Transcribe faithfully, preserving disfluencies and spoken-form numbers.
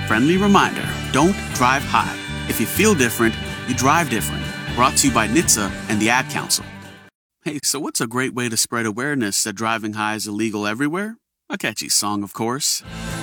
Friendly reminder, don't drive high. If you feel different, you drive different. Brought to you by N H T S A and the Ad Council. Hey, so what's a great way to spread awareness that driving high is illegal everywhere? A catchy song, of course.